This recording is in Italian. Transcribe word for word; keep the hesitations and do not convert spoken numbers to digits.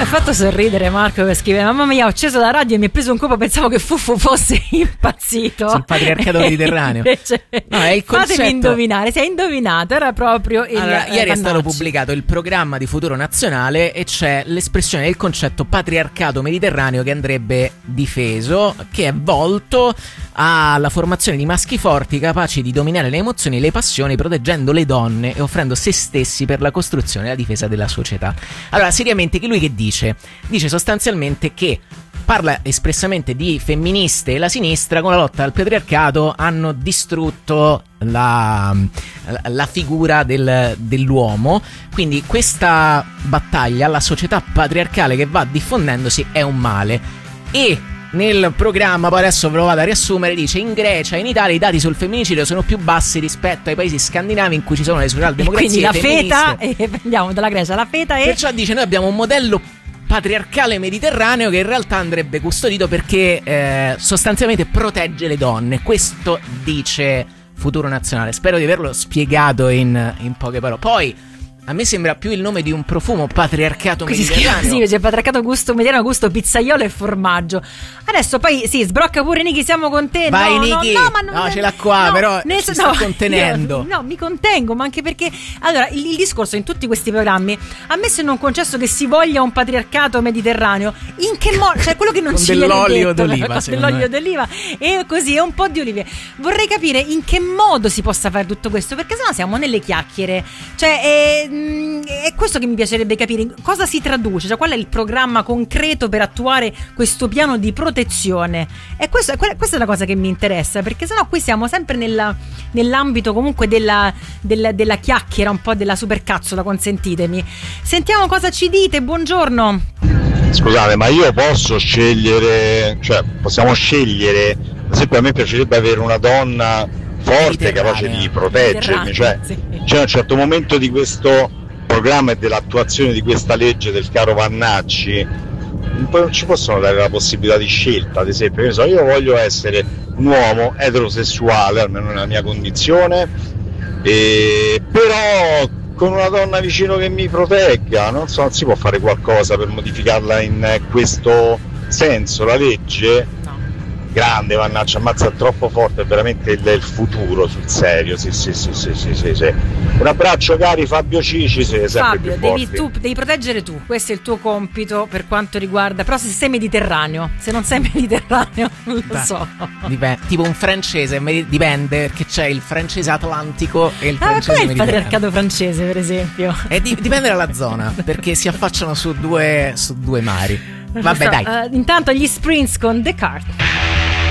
hai fatto sorridere Marco che scrive: mamma mia, ho acceso la radio e mi è preso un colpo, pensavo che Fufu fosse impazzito sul patriarcato mediterraneo. Invece, no, è il concetto... fatemi indovinare, sei indovinato, era proprio il allora, ieri Vannacci. È stato pubblicato il programma di Futuro Nazionale e c'è l'espressione del concetto patriarcato mediterraneo che andrebbe difeso, che è volto alla formazione di maschi forti capaci di dominare le emozioni e le passioni, proteggendo le donne e offrendo se stessi per la costruzione e la difesa della società. Allora, seriamente, che lui che dice? Dice sostanzialmente che parla espressamente di femministe e la sinistra con la lotta al patriarcato hanno distrutto la, la figura del, dell'uomo. Quindi questa battaglia, la società patriarcale che va diffondendosi, è un male. E nel programma, poi adesso ve lo vado a riassumere, dice: in Grecia e in Italia i dati sul femminicidio sono più bassi rispetto ai paesi scandinavi in cui ci sono le socialdemocrazie. Quindi la femministe. feta, e prendiamo dalla Grecia la feta e... Perciò dice: noi abbiamo un modello patriarcale mediterraneo che in realtà andrebbe custodito perché eh, sostanzialmente protegge le donne. Questo dice Futuro Nazionale. Spero di averlo spiegato in, in poche parole. Poi a me sembra più il nome di un profumo, patriarcato mediterraneo. Sì, c'è patriarcato gusto mediterraneo, gusto pizzaiolo e formaggio. Adesso poi sì, sbrocca pure Niki, siamo con te. Vai no, Niki, no, no, ma non no, è... ce l'ha qua, no, però nel... si no, sta contenendo. Io, no, mi contengo, ma anche perché allora il, il discorso in tutti questi programmi, ammesso e non concesso che si voglia un patriarcato mediterraneo, in che modo, cioè quello che non con ci viene dell'olio detto, d'oliva, con dell'olio d'oliva e così, e un po' di olive. Vorrei capire in che modo si possa fare tutto questo, perché sennò siamo nelle chiacchiere. Cioè è, è questo che mi piacerebbe capire, cosa si traduce, cioè qual è il programma concreto per attuare questo piano di protezione. E questo, questa è la cosa che mi interessa, perché sennò qui siamo sempre nella, nell'ambito comunque della, della, della chiacchiera, un po' della supercazzola, consentitemi. Sentiamo cosa ci dite, buongiorno. Scusate, ma io posso scegliere, cioè possiamo scegliere, per esempio a me piacerebbe avere una donna forte capace di proteggermi, cioè sì. C'è un certo momento di questo programma e dell'attuazione di questa legge del caro Vannacci, non ci possono dare la possibilità di scelta. Ad esempio, io, so, io voglio essere un uomo eterosessuale, almeno nella mia condizione, e però con una donna vicino che mi protegga. Non so, non si può fare qualcosa per modificarla in questo senso la legge? Grande Vannacci, ammazza, troppo forte, è veramente il, il futuro, sul serio. Sì, sì, sì, sì, sì, sì, sì. Un abbraccio cari Fabio Cici, sei sempre Fabio, più devi, forti. tu, devi proteggere tu, questo è il tuo compito per quanto riguarda, però se sei mediterraneo, se non sei mediterraneo non lo Beh, so. Dipende, tipo un francese, dipende, perché c'è il francese atlantico e il Ah, francese ma com'è il mediterraneo. patriarcato francese, per esempio? E di, dipende dalla zona, perché si affacciano su due, su due mari. Vabbè, dai. Uh, intanto gli Sprints con Descartes.